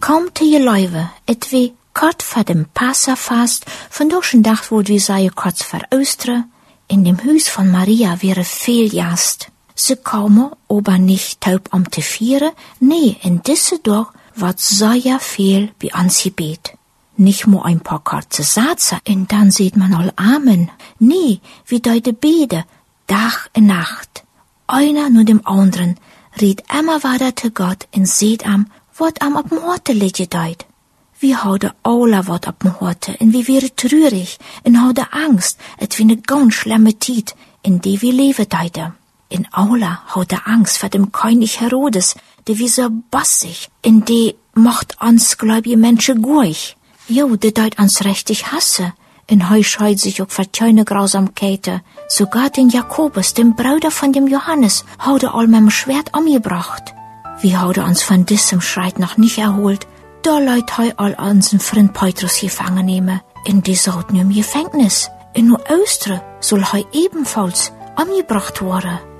Kaum te je Leuwe, et wie kort vor dem Passafast, von dorschen Dach wollt wie sei kurz vor Östre, in dem Hus von Maria wäre viel Jast. Sie komme aber nicht taub te vieren, nee, in diese doch wat sehr viel bei ans Gebet. Nicht nur ein paar kurze Sätze, und dann sieht man all Amen. Nee, wie deute Bede, Tag und Nacht. Einer nur dem anderen, riet immer weiter zu Gott und seht wat am ab'm Horte liege deut. Wie haude alle wat ab'm Horte, und wie wäre trürig, und haude Angst, et wie ne ganz schlimme Tiet, in die wir leben deute. In Aula haude Angst vor dem König Herodes, der wie so bassig, in die macht ans gläubige Menschen guich. Jo, der deut ans richtig hasse, in heu scheut sich auch vor keine Grausamkeiten. Sogar den Jakobus, dem Bruder von dem Johannes, haude all meinem Schwert angebracht. Wie haude uns von diesem Schreit noch nicht erholt, da leut heu all unseren Freund Petrus gefangen nehmen, in die sollten im Gefängnis. In nur Östre soll heu ebenfalls angebracht worden.